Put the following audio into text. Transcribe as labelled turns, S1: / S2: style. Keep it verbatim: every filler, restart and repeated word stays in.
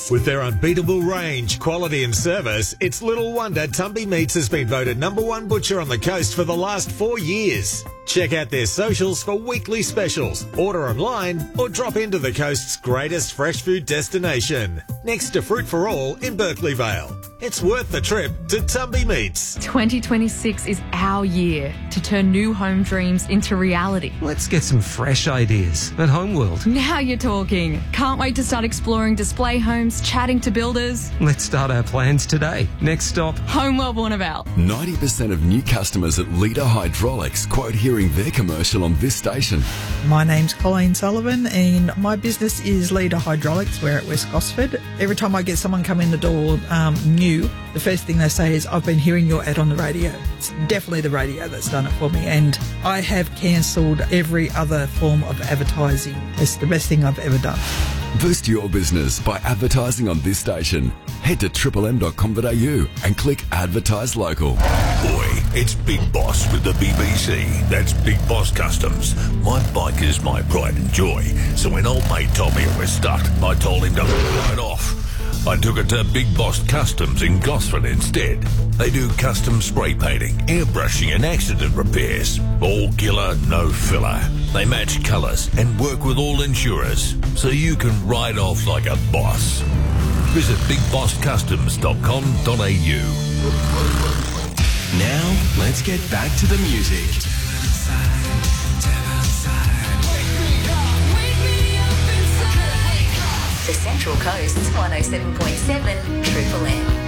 S1: With their unbeatable range, quality and service, it's little wonder Tumby Meats has been voted number one butcher on the coast for the last four years. Check out their socials for weekly specials, order online or drop into the coast's greatest fresh food destination, next to Fruit for All in Berkeley Vale. It's worth the trip to Tumby Meats.
S2: twenty twenty-six is our year to turn new home dreams into reality.
S3: Let's get some fresh ideas at Homeworld.
S2: Now you're talking. Can't wait to start exploring display homes, chatting to builders.
S3: Let's start our plans today. Next stop,
S2: Homeworld Warnervale.
S4: ninety percent of new customers at Leader Hydraulics quote hearing their commercial on this station.
S5: My name's Colleen Sullivan and my business is Leader Hydraulics. We're at West Gosford. Every time I get someone come in the door um, new, the first thing they say is, I've been hearing your ad on the radio. It's definitely the radio that's done it for me, and I have cancelled every other form of advertising. It's the best thing I've ever done.
S4: Boost your business by advertising on this station. Head to triple m dot com dot a u and click Advertise Local.
S6: Boy, it's Big Boss with the B B C. That's Big Boss Customs. My bike is my pride and joy. So when old mate told me it was stuck, I told him to ride off. I took it to Big Boss Customs in Gosford instead. They do custom spray painting, airbrushing and accident repairs. All killer, no filler. They match colours and work with all insurers, so you can ride off like a boss. Visit big boss customs dot com dot a u.
S7: Now, let's get back to the music.
S8: The Central Coast's one oh seven point seven Triple M.